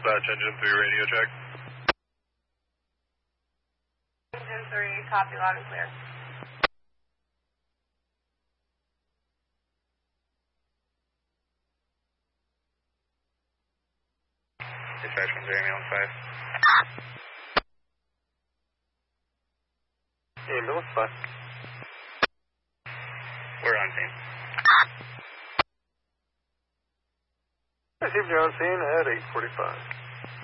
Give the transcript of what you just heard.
Dispatch, engine 3 radio check. Engine 3, copy, loud and clear. Dispatch 1 0, ambulance 5. Ambulance 5. We're on scene. Received you on scene at 8:45.